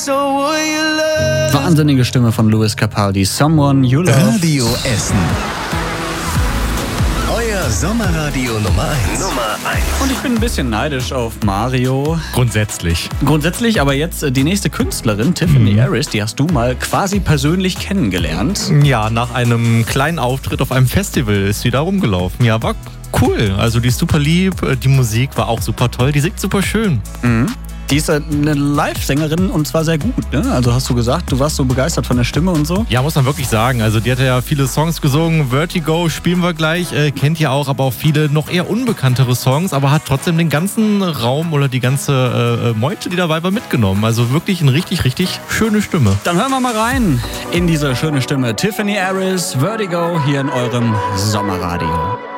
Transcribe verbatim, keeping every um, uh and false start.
Wahnsinnige Stimme von Lewis Capaldi, Someone You Love. Radio Essen. Euer Sommerradio Nummer eins. Nummer eins. Und ich bin ein bisschen neidisch auf Mario. Grundsätzlich. Grundsätzlich, aber jetzt äh, die nächste Künstlerin, Tiffany Harris, die hast du mal quasi persönlich kennengelernt. Ja, nach einem kleinen Auftritt auf einem Festival ist sie da rumgelaufen. Ja, war cool. Also die ist super lieb, die Musik war auch super toll, die singt super schön. Mhm. Die ist eine Live-Sängerin und zwar sehr gut, ne? Also hast du gesagt, du warst so begeistert von der Stimme und so? Ja, muss man wirklich sagen. Also die hat ja viele Songs gesungen. Vertigo spielen wir gleich, äh, kennt ihr auch, aber auch viele noch eher unbekanntere Songs, aber hat trotzdem den ganzen Raum oder die ganze äh, Meute, die dabei war, mitgenommen. Also wirklich eine richtig, richtig schöne Stimme. Dann hören wir mal rein in diese schöne Stimme. Tiffany Harris, Vertigo, hier in eurem Sommerradio.